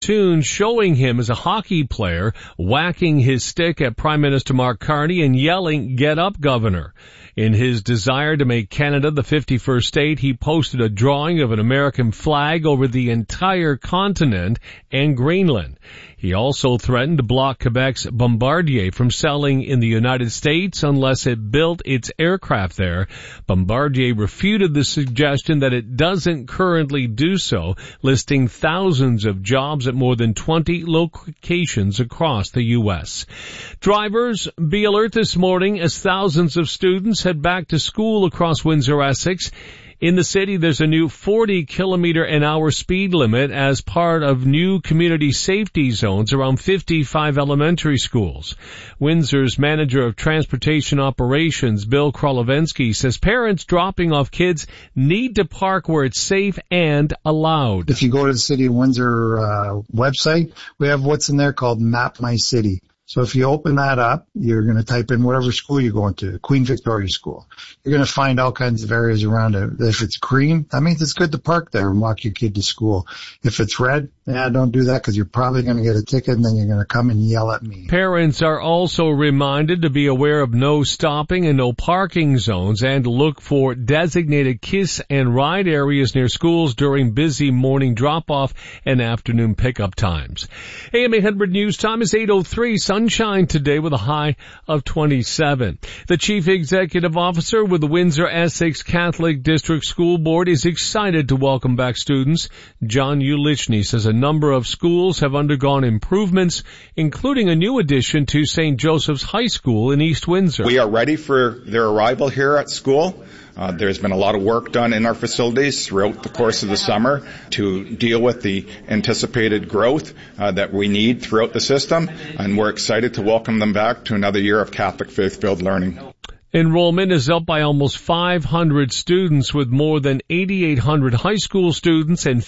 cartoon showing him as a hockey player whacking his stick at Prime Minister Mark Carney and yelling, "Get up, Governor." In his desire to make Canada the 51st state, he posted a drawing of an American flag over the entire continent and Greenland. He also threatened to block Quebec's Bombardier from selling in the United States unless it built its aircraft there. Bombardier refuted the suggestion that it doesn't currently do so, listing thousands of jobs at more than 20 locations across the U.S. Drivers, be alert this morning as thousands of students head back to school across Windsor, Essex. In the city, there's a new 40-kilometer-an-hour speed limit as part of new community safety zones around 55 elementary schools. Windsor's manager of transportation operations, Bill Krolovenski, says parents dropping off kids need to park where it's safe and allowed. If you go to the City of Windsor website, we have what's in there called Map My City. So if you open that up, you're going to type in whatever school you're going to, Queen Victoria School. You're going to find all kinds of areas around it. If it's green, that means it's good to park there and walk your kid to school. If it's red, don't do that because you're probably going to get a ticket and then you're going to come and yell at me. Parents are also reminded to be aware of no stopping and no parking zones and look for designated kiss and ride areas near schools during busy morning drop-off and afternoon pickup times. AM 800 News Time is 8:03. Sunshine today with a high of 27. The Chief Executive Officer with the Windsor Essex Catholic District School Board is excited to welcome back students. John Ulichny says a number of schools have undergone improvements, including a new addition to St. Joseph's High School in East Windsor. We are ready for their arrival here at school. There's been a lot of work done in our facilities throughout the course of the summer to deal with the anticipated growth that we need throughout the system, and we're excited to welcome them back to another year of Catholic faith-filled learning. Enrollment is up by almost 500 students, with more than 8,800 high school students and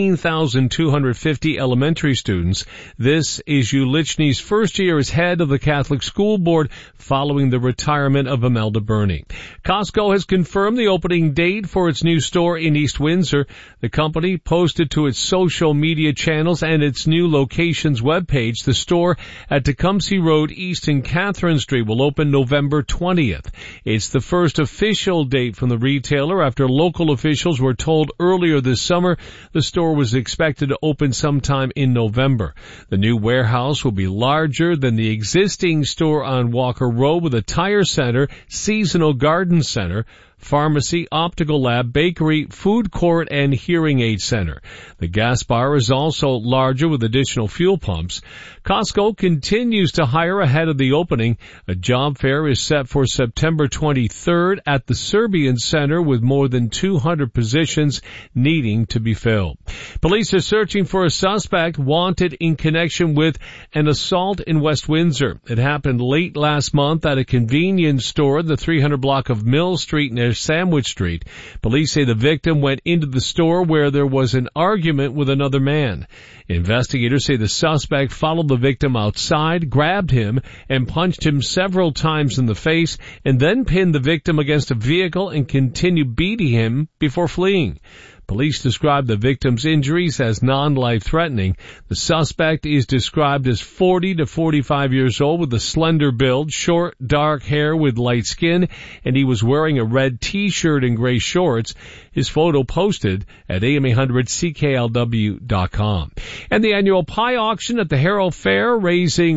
15,250 elementary students. This is Ulichny's first year as head of the Catholic School Board following the retirement of Imelda Burney. Costco has confirmed the opening date for its new store in East Windsor. The company posted to its social media channels and its new location's webpage. The store at Tecumseh Road East and Catherine Street will open November 20th. It's the first official date from the retailer after local officials were told earlier this summer the store was expected to open sometime in November. The new warehouse will be larger than the existing store on Walker Road with a tire center, seasonal garden center, pharmacy, optical lab, bakery, food court, and hearing aid center. The gas bar is also larger with additional fuel pumps. Costco continues to hire ahead of the opening. A job fair is set for September 23rd at the Serbian Center with more than 200 positions needing to be filled. Police are searching for a suspect wanted in connection with an assault in West Windsor. It happened late last month at a convenience store, the 300 block of Mill Street near Sandwich Street. Police say the victim went into the store where there was an argument with another man. Investigators say the suspect followed the victim outside, grabbed him, and punched him several times in the face, and then pinned the victim against a vehicle and continued beating him before fleeing. Police described the victim's injuries as non-life-threatening. The suspect is described as 40 to 45 years old with a slender build, short, dark hair with light skin, and he was wearing a red T-shirt and gray shorts. His photo posted at am800cklw.com. And the annual pie auction at the Harrow Fair, raising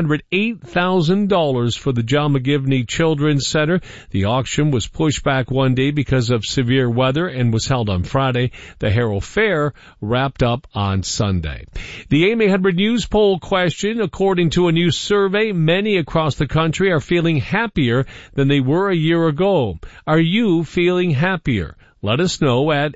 $108,000 for the John McGivney Children's Center. The auction was pushed back one day because of severe weather and was held on Friday. The Harrow Fair wrapped up on Sunday. The AM 800 News poll question: according to a new survey, many across the country are feeling happier than they were a year ago. Are you feeling happier? Let us know at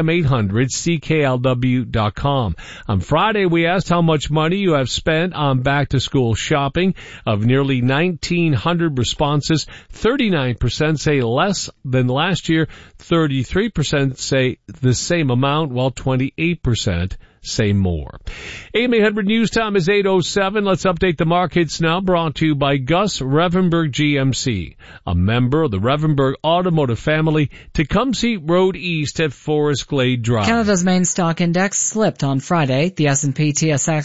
am800cklw.com. On Friday, we asked how much money you have spent on back-to-school shopping. Of nearly 1,900 responses, 39% say less than last year, 33% say the same amount, while 28% say more. AM 800 News Time is 8:07. Let's update the markets now, brought to you by Gus Revenberg GMC, a member of the Revenberg Automotive family, Tecumseh Road East at Forest Glade Drive. Canada's main stock index slipped on Friday. The S&P TSX